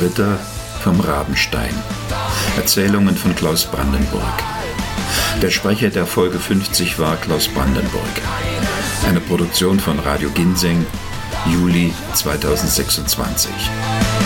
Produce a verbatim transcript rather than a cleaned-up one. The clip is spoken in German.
Ritter vom Rabenstein. Erzählungen von Klaus Brandenburg. Der Sprecher der Folge fünfzig war Klaus Brandenburg. Eine Produktion von Radio Ginseng, Juli zweitausendsechsundzwanzig.